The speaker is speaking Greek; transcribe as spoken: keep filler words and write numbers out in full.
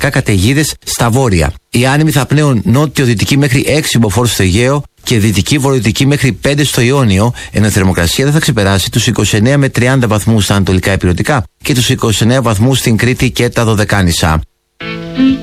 νοτιοανατολικά καταιγίδες στα βόρεια. Οι άνεμοι θα πνέουν νότιο-δυτική μέχρι έξι μποφόρ στο Αιγαίο και δυτική-βορειοδυτική μέχρι πέντε στο Ιόνιο, ενώ η θερμοκρασία δεν θα ξεπεράσει τους είκοσι εννέα με τριάντα βαθμούς στα ανατολικά ηπειρωτικά και τους είκοσι εννέα βαθμούς στην Κρήτη και τα Δωδεκάνησα.